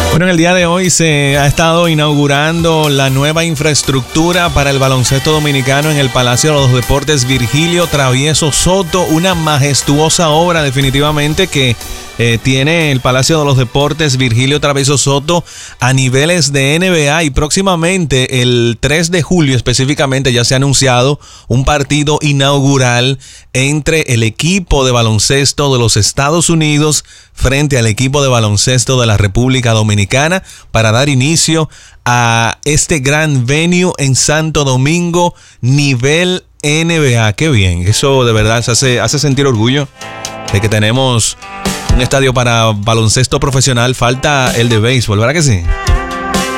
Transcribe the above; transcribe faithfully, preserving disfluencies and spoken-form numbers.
Bueno, en el día de hoy se ha estado inaugurando la nueva infraestructura para el baloncesto dominicano en el Palacio de los Deportes Virgilio Travieso Soto, una majestuosa obra definitivamente que eh, tiene el Palacio de los Deportes Virgilio Travieso Soto a niveles de N B A, y próximamente el tres de julio específicamente ya se ha anunciado un partido inaugural entre el equipo de baloncesto de los Estados Unidos frente al equipo de baloncesto de la República Dominicana para dar inicio a este gran venue en Santo Domingo, nivel N B A. Qué bien, eso de verdad se hace, hace sentir orgullo de que tenemos un estadio para baloncesto profesional. Falta el de béisbol, ¿verdad que sí?